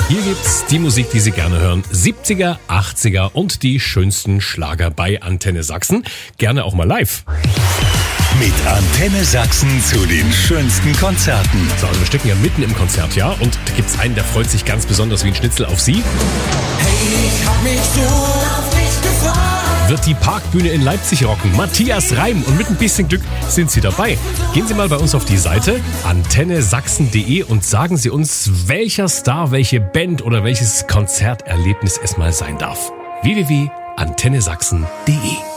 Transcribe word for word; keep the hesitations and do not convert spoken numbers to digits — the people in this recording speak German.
Hier gibt's die Musik, die Sie gerne hören. siebziger, achtziger und die schönsten Schlager bei Antenne Sachsen. Gerne auch mal live. Mit Antenne Sachsen zu den schönsten Konzerten. So, also wir stecken ja mitten im Konzert, ja? Und da gibt's einen, der freut sich ganz besonders wie ein Schnitzel auf Sie. Hey, ich hab mich so auf dich gefreut. Wird die Parkbühne in Leipzig rocken. Matthias Reim, und mit ein bisschen Glück sind Sie dabei. Gehen Sie mal bei uns auf die Seite antenne sachsen punkt de und sagen Sie uns, welcher Star, welche Band oder welches Konzerterlebnis es mal sein darf. w w w punkt antenne sachsen punkt de